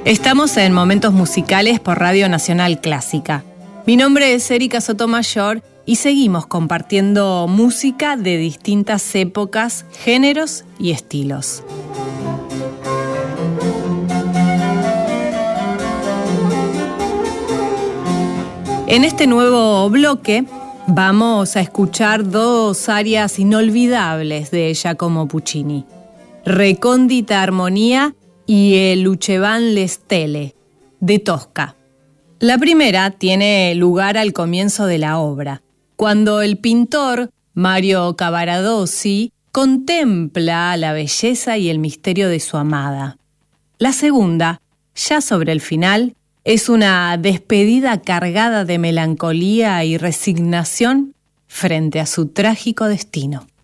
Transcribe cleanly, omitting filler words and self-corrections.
Estamos en Momentos Musicales por Radio Nacional Clásica. Mi nombre es Erika Sotomayor y seguimos compartiendo música de distintas épocas, géneros y estilos. En este nuevo bloque vamos a escuchar dos arias inolvidables de Giacomo Puccini: Recóndita Armonía y el Luceván le Stelle, de Tosca. La primera tiene lugar al comienzo de la obra, cuando el pintor Mario Cavaradossi contempla la belleza y el misterio de su amada. La segunda, ya sobre el final, es una despedida cargada de melancolía y resignación frente a su trágico destino.